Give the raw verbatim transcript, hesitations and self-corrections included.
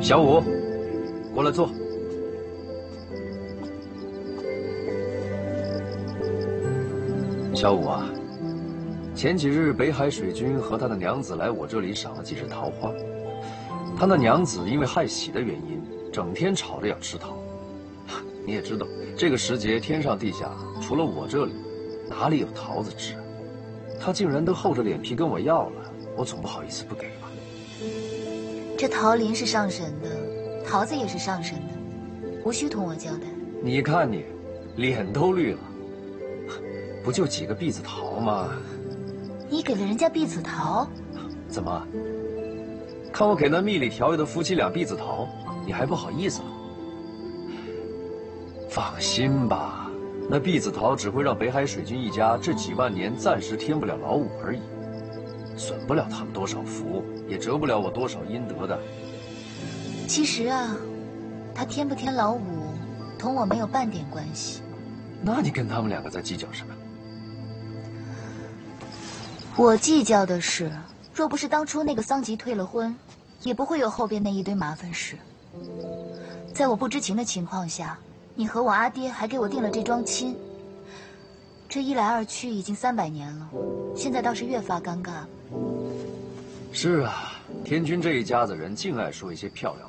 小五，过来坐。小五啊，前几日北海水君和他的娘子来我这里赏了几枝桃花。他那娘子因为害喜的原因，整天吵着要吃桃。你也知道，这个时节天上地下，除了我这里，哪里有桃子吃？他竟然都厚着脸皮跟我要了，我总不好意思不给吧。 这桃林是上神的，桃子也是上神的，无需同我交代。 你看你，脸都绿了。不就几个荸子桃吗？ 你给了人家荸子桃？ 怎么？看我给那蜜里调油的夫妻俩荸子桃，你还不好意思了？放心吧，那荸子桃只会让北海水君一家这几万年暂时添不了劳务而已，损不了他们多少福，也折不了我多少阴德的。 其实啊，他添不添劳务，同我没有半点关系。 那你跟他们两个在计较什么？ 我计较的是，若不是当初那个桑吉退了婚，也不会有后边那一堆麻烦事。在我不知情的情况下，你和我阿爹还给我定了这桩亲。这一来二去已经三百年了，现在倒是越发尴尬。 是啊，天君这一家子人净爱说一些漂亮